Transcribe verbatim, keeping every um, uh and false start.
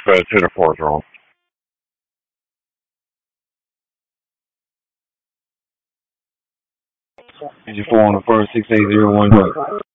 Dispatch, hit a fourth roll. Engine four on the first, six eight zero one.